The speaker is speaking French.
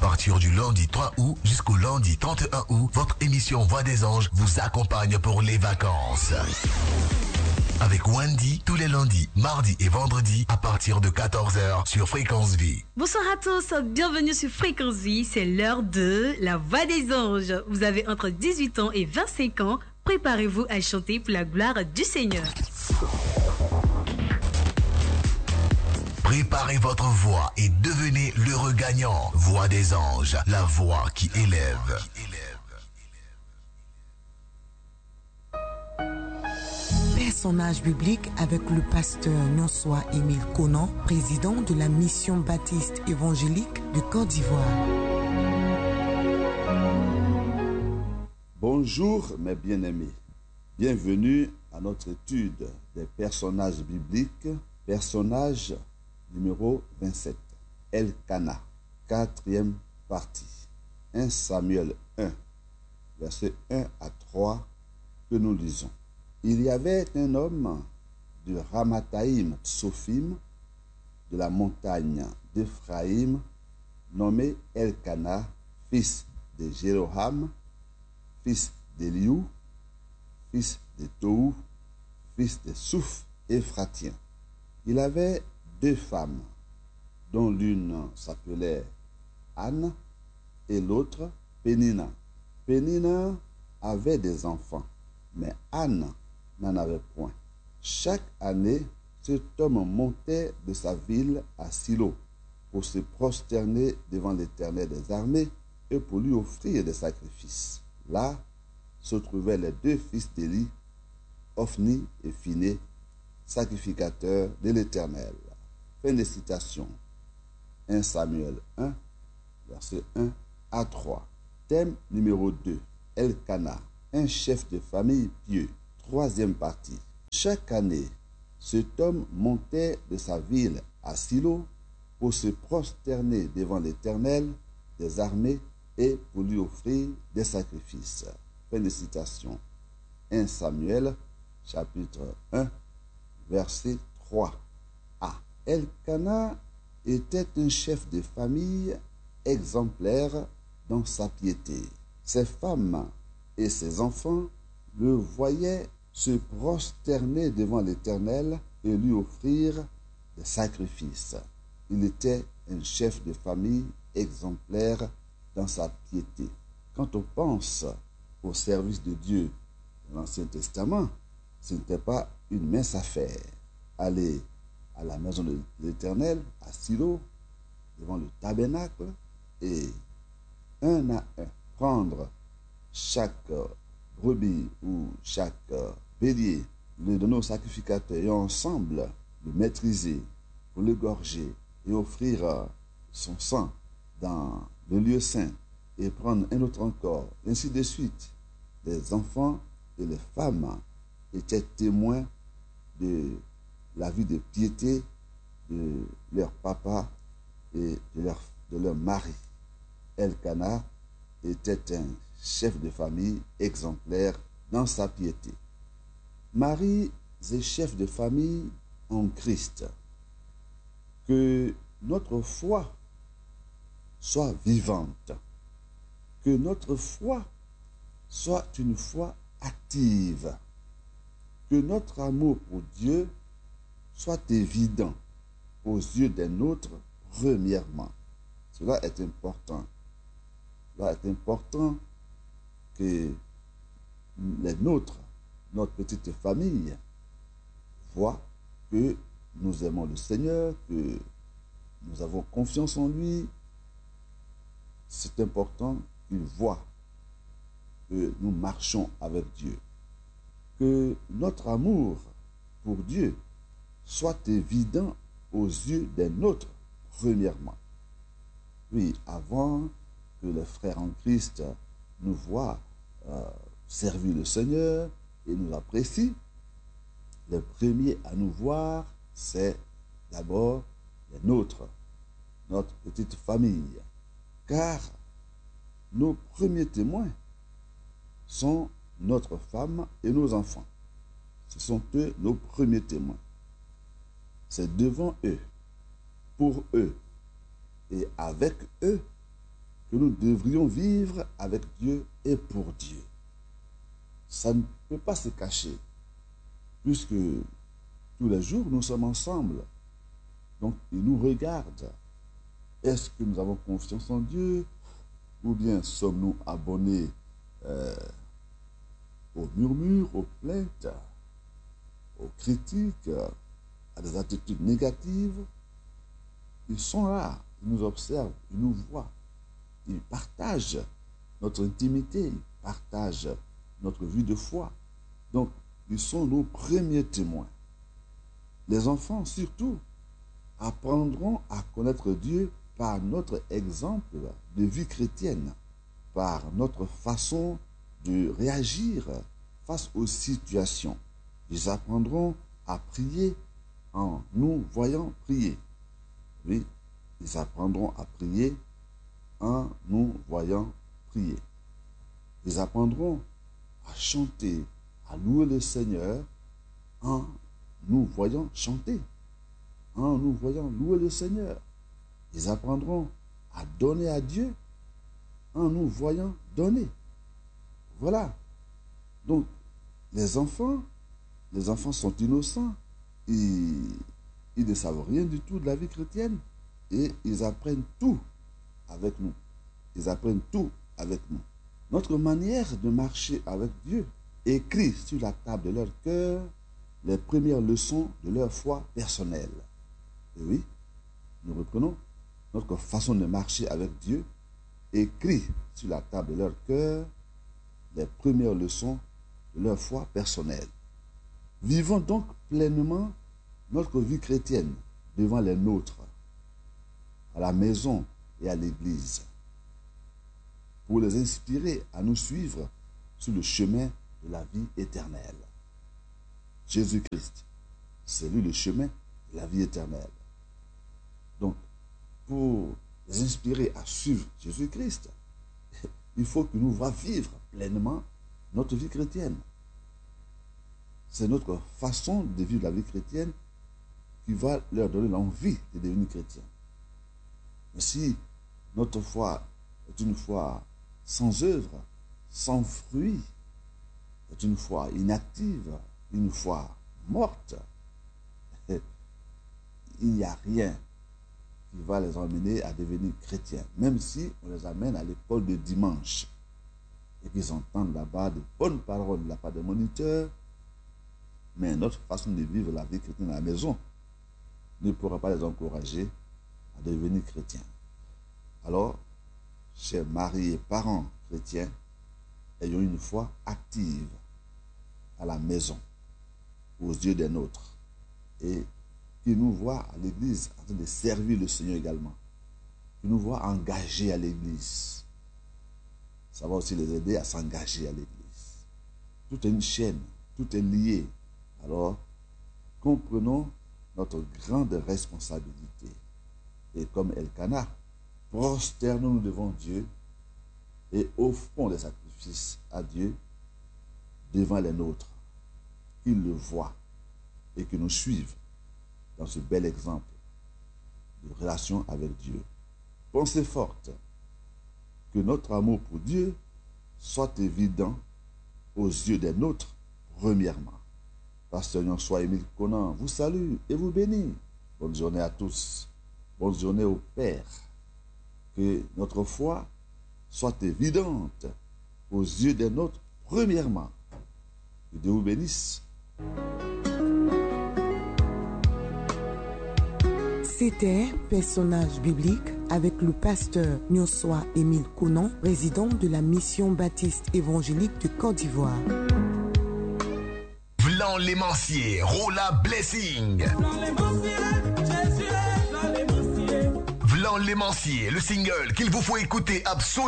partir du lundi 3 août jusqu'au lundi 31 août, votre émission Voix des Anges vous accompagne pour les vacances. Avec Wendy tous les lundis, mardis et vendredis à partir de 14h sur Fréquence Vie. Bonsoir à tous, bienvenue sur Fréquence Vie, c'est l'heure de la Voix des Anges. Vous avez entre 18 ans et 25 ans, préparez-vous à chanter pour la gloire du Seigneur. Préparez votre voix et devenez l'heureux gagnant. Voix des Anges, la voix qui élève. Personnage biblique avec le pasteur Nonsoir Émile Conan, président de la mission baptiste évangélique de Côte d'Ivoire. Bonjour mes bien-aimés, bienvenue à notre étude des personnages bibliques, personnage numéro 27, Elkana, 4e partie, 1 Samuel 1, versets 1 à 3 que nous lisons. Il y avait un homme de Ramathaïm Tsophim, de la montagne d'Éphraïm, nommé Elkana, fils de Jéroham, fils d'Eliou, fils de Tohu, fils de Souf, Éphratien. Il avait 2 femmes, dont l'une s'appelait Anne et l'autre Pénina. Pénina avait des enfants, mais Anne n'en avait point. Chaque année, cet homme montait de sa ville à Silo pour se prosterner devant l'Éternel des armées et pour lui offrir des sacrifices. Là se trouvaient les 2 fils d'Élie, Ophni et Phiné, sacrificateurs de l'Éternel. Fin de citation. 1 Samuel 1, verset 1 à 3. Thème numéro 2. Elkana, un chef de famille pieux. 3e partie. Chaque année, cet homme montait de sa ville à Silo pour se prosterner devant l'Éternel des armées et pour lui offrir des sacrifices. Fin de citation. 1 Samuel, chapitre 1, verset 3a. Elkana était un chef de famille exemplaire dans sa piété. Ses femmes et ses enfants le voyaient se prosterner devant l'Éternel et lui offrir des sacrifices. Il était un chef de famille exemplaire dans sa piété. Quand on pense au service de Dieu dans l'Ancien Testament, ce n'était pas une mince affaire. Aller à la maison de l'Éternel, à Silo, devant le tabernacle, et un à un, prendre chaque brebis ou chaque bélier, le donner au sacrificateur et ensemble le maîtriser pour l'égorger et offrir son sang dans le lieu saint et prendre un autre encore, ainsi de suite. Les enfants et les femmes étaient témoins de la vie de piété de leur papa et de leur mari. Elkana était un chef de famille exemplaire dans sa piété. Marie est chef de famille en Christ. Que notre foi soit vivante. Que notre foi soit une foi active. Que notre amour pour Dieu soit évident aux yeux des nôtres premièrement. Cela est important. Cela est important que les nôtres, notre petite famille, voient que nous aimons le Seigneur, que nous avons confiance en lui. C'est important qu'ils voient que nous marchons avec Dieu. Que notre amour pour Dieu soit évident aux yeux des nôtres, premièrement. Oui, avant que les frères en Christ nous voient servir le Seigneur et nous apprécient, les premiers à nous voir, c'est d'abord les nôtres, notre petite famille. Car nos premiers témoins sont notre femme et nos enfants. Ce sont eux nos premiers témoins. C'est devant eux, pour eux et avec eux que nous devrions vivre avec Dieu et pour Dieu. Ça ne peut pas se cacher, puisque tous les jours nous sommes ensemble. Donc il nous regarde. Est-ce que nous avons confiance en Dieu ou bien sommes-nous abonnés aux murmures, aux plaintes, aux critiques, à des attitudes négatives? Ils sont là, ils nous observent, ils nous voient, ils partagent notre intimité, ils partagent notre vie de foi. Donc, ils sont nos premiers témoins. Les enfants, surtout, apprendront à connaître Dieu par notre exemple de vie chrétienne, par notre façon de réagir face aux situations. Ils apprendront à prier en nous voyant prier. Oui, ils apprendront à prier en nous voyant prier. Ils apprendront à chanter, à louer le Seigneur en nous voyant chanter, en nous voyant louer le Seigneur. Ils apprendront à donner à Dieu en nous voyant donner. Voilà. Donc, les enfants sont innocents. Ils ne savent rien du tout de la vie chrétienne et ils apprennent tout avec nous. Ils apprennent tout avec nous. Notre manière de marcher avec Dieu écrit sur la table de leur cœur les premières leçons de leur foi personnelle. Et oui, nous reprenons. Notre façon de marcher avec Dieu écrit sur la table de leur cœur les premières leçons de leur foi personnelle. Vivons donc pleinement notre vie chrétienne devant les nôtres, à la maison et à l'église, pour les inspirer à nous suivre sur le chemin de la vie éternelle. Jésus-Christ, c'est lui le chemin de la vie éternelle. Donc, pour les inspirer à suivre Jésus-Christ, il faut que nous voyons vivre pleinement notre vie chrétienne. C'est notre façon de vivre la vie chrétienne qui va leur donner l'envie de devenir chrétien. Mais si notre foi est une foi sans œuvre, sans fruit, est une foi inactive, une foi morte, il n'y a rien qui va les emmener à devenir chrétiens, même si on les amène à l'école de dimanche et qu'ils entendent là-bas de bonnes paroles de la part des moniteurs, mais notre façon de vivre la vie chrétienne à la maison ne pourra pas les encourager à devenir chrétiens. Alors, chers maris et parents chrétiens, ayons une foi active à la maison, aux yeux des nôtres, et qui nous voient à l'église en train de servir le Seigneur également, qui nous voient engagés à l'église. Ça va aussi les aider à s'engager à l'église. Tout est une chaîne, tout est lié. Alors, comprenons notre grande responsabilité. Et comme Elkanah, prosternons-nous devant Dieu et offrons des sacrifices à Dieu devant les nôtres, qu'ils le voient et que nous suivent dans ce bel exemple de relation avec Dieu. Pensez forte que notre amour pour Dieu soit évident aux yeux des nôtres, premièrement. Pasteur Nonsoi Émile Conan vous salue et vous bénit. Bonne journée à tous. Bonne journée au Père. Que notre foi soit évidente aux yeux des nôtres, premièrement. Que Dieu vous bénisse. C'était Personnage biblique avec le pasteur Nonsoi Émile Conan, président de la mission baptiste évangélique de Côte d'Ivoire. Vlan l'émancier, Rola Blessing. Vlan l'émancier, le single qu'il vous faut écouter absolument.